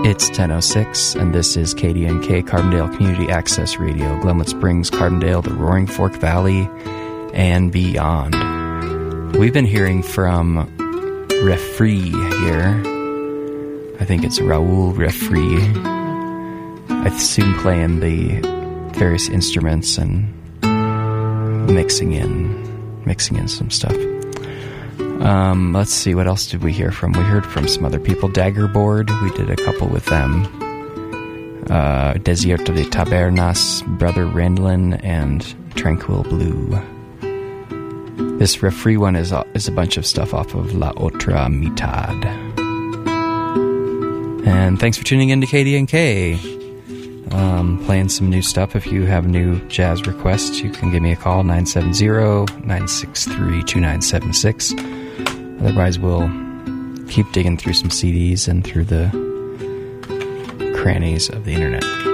It's 10:06, and this is KDNK, Carbondale Community Access Radio, Glenwood Springs, Carbondale, the Roaring Fork Valley, and beyond. We've been hearing from Refri here. I think it's Raul Refri. I assume playing the various instruments and mixing in some stuff. Let's see, what else did we hear from? We heard from some other people. Daggerboard, we did a couple with them. Desierto de Tabernas, Brother Randlin, and Tranquil Blue. This Refri one is a bunch of stuff off of La Otra Mitad. And thanks for tuning in to KDNK. Playing some new stuff. If you have new jazz requests, you can give me a call, 970-963-2976. Otherwise, we'll keep digging through some CDs and through the crannies of the internet.